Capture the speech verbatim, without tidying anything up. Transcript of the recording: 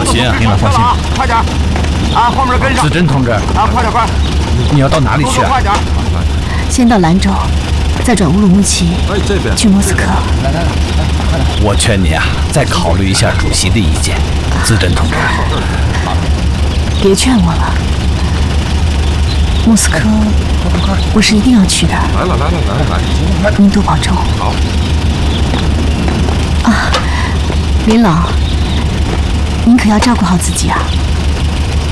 心啊，林老放心， 快点！啊，后面跟上！ 子珍同志， 啊，快点快！ 你要到哪里去啊？ 快点！ 先到兰州，再转乌鲁木齐， 哎，这边去莫斯科。 来来来，快点！我劝你啊，再考虑一下主席的意见，子珍同志。 别劝我了，莫斯科，我是一定要去的。 来了来了来了来！ 您多保重。 好。 啊，林老，您可要照顾好自己啊。